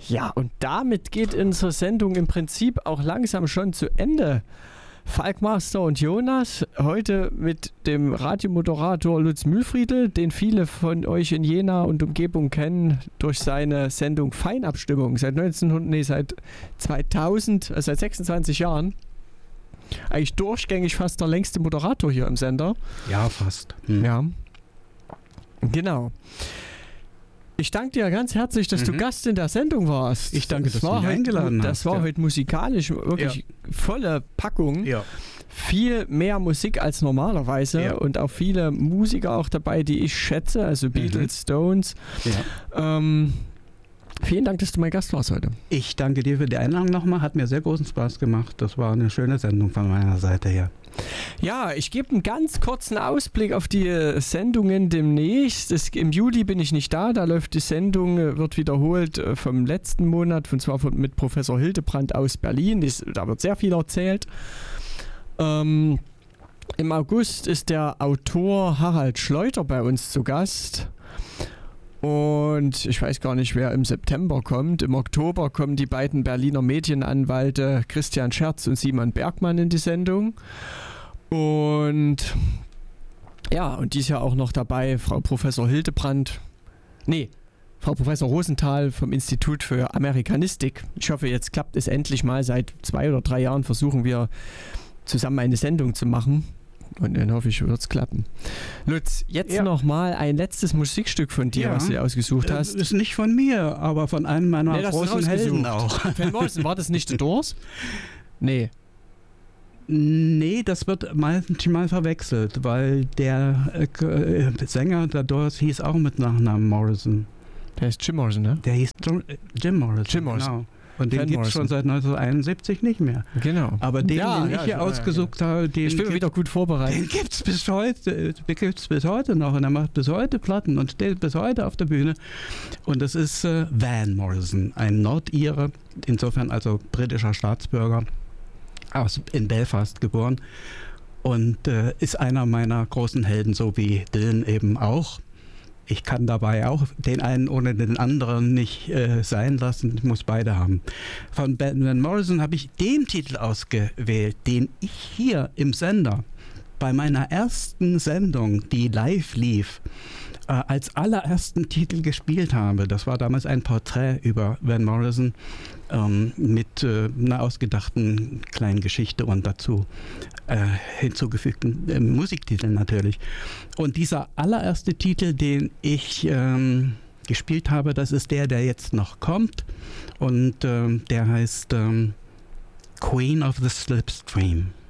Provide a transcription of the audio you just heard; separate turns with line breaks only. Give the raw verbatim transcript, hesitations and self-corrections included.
Ja, und damit geht unsere Sendung im Prinzip auch langsam schon zu Ende. Falkmaster und Jonas, heute mit dem Radiomoderator Lutz Mühlfriedl, den viele von euch in Jena und Umgebung kennen durch seine Sendung Feinabstimmung seit neunzehnhundert, nee, seit zweitausend, also seit sechsundzwanzig Jahren. Eigentlich durchgängig fast der längste Moderator hier im Sender.
Ja, fast. Hm.
Ja, genau. Ich danke dir ganz herzlich, dass mhm. du Gast in der Sendung warst.
Ich danke,
das
dass
war
du mich
heute,
eingeladen hast.
Das war
ja.
heute musikalisch wirklich ja. volle Packung.
Ja.
Viel mehr Musik als normalerweise ja. und auch viele Musiker auch dabei, die ich schätze, also Beatles, mhm. Stones. Ja. Ähm, vielen Dank, dass du mein Gast warst heute.
Ich danke dir für die Einladung nochmal. Hat mir sehr großen Spaß gemacht. Das war eine schöne Sendung von meiner Seite her.
Ja, ich gebe einen ganz kurzen Ausblick auf die Sendungen demnächst. Es, Im Juli bin ich nicht da, da läuft die Sendung, wird wiederholt vom letzten Monat, und zwar von, mit Professor Hildebrand aus Berlin. Das, da wird sehr viel erzählt. Ähm, Im August ist der Autor Harald Schleuter bei uns zu Gast. Und ich weiß gar nicht, wer im September kommt. Im Oktober kommen die beiden Berliner Medienanwälte Christian Scherz und Simon Bergmann in die Sendung. Und ja, und die ist ja auch noch dabei, Frau Professor Hildebrand. Nee, Frau Professor Rosenthal vom Institut für Amerikanistik. Ich hoffe, jetzt klappt es endlich mal. Seit zwei oder drei Jahren versuchen wir zusammen eine Sendung zu machen. Und dann hoffe ich, wird es klappen. Lutz, jetzt ja. noch mal ein letztes Musikstück von dir, ja. was du ausgesucht hast.
Ist nicht von mir, aber von einem meiner nee, großen Helden auch.
Van Morrison, war das nicht The Doors? Nee.
Nee, das wird manchmal verwechselt, weil der äh, Sänger der Doors hieß auch mit Nachnamen Morrison.
Der ist Jim Morrison, ne?
Der hieß Jim Morrison.
Jim Morrison.
Genau. Und den gibt es schon seit neunzehnhunderteinundsiebzig nicht mehr.
Genau.
Aber den,
ja,
den
ja,
ich hier
ja,
ausgesucht
ja.
habe, den
ich bin wieder gut vorbereitet.
Den gibt es bis heute, gibt's bis heute noch. Und er macht bis heute Platten und steht bis heute auf der Bühne. Und das ist äh, Van Morrison, ein Nordire, insofern also britischer Staatsbürger, aus, in Belfast geboren. Und äh, ist einer meiner großen Helden, so wie Dylan eben auch. Ich kann dabei auch den einen ohne den anderen nicht äh, sein lassen. Ich muss beide haben. Von Van Morrison habe ich den Titel ausgewählt, den ich hier im Sender bei meiner ersten Sendung, die live lief, äh, als allerersten Titel gespielt habe. Das war damals ein Porträt über Van Morrison ähm, mit äh, einer ausgedachten kleinen Geschichte und dazu äh, hinzugefügten äh, Musiktiteln natürlich. Und dieser allererste Titel, den ich ähm, gespielt habe, das ist der, der jetzt noch kommt. Und ähm, der heißt ähm, Queen of the Slipstream.